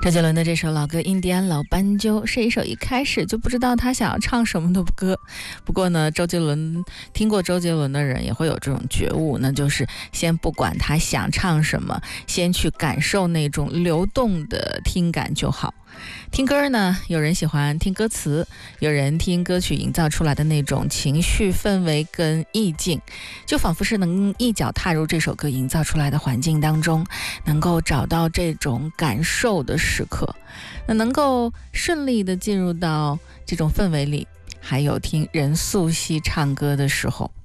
周杰伦的这首老歌《印第安老斑鸠》是一首一开始就不知道他想要唱什么的歌。不过呢，听过周杰伦的人也会有这种觉悟，那就是先不管他想唱什么，先去感受那种流动的听感就好。听歌呢，有人喜欢听歌词，有人听歌曲营造出来的那种情绪氛围跟意境，就仿佛是能一脚踏入这首歌营造出来的环境当中，能够找到这种感受的时刻，那能够顺利的进入到这种氛围里，还有听任素汐唱歌的时候，